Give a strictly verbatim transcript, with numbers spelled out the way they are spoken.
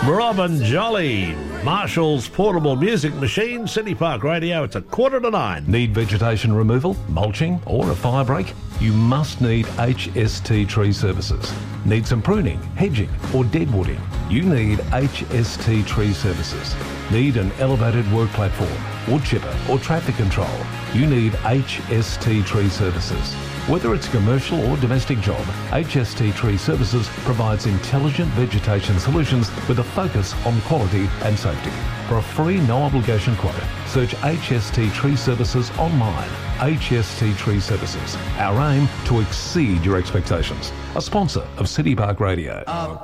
Robin Jolly, Marshall's portable music machine, City Park Radio. It's a quarter to nine. Need vegetation removal, mulching or a fire break? You must need H S T Tree Services. Need some pruning, hedging or deadwooding? You need H S T Tree Services. Need an elevated work platform, wood chipper or traffic control? You need H S T Tree Services. Whether it's a commercial or domestic job, H S T Tree Services provides intelligent vegetation solutions with a focus on quality and safety. For a free, no-obligation quote, search H S T Tree Services online. H S T Tree Services. Our aim to exceed your expectations. A sponsor of City Park Radio.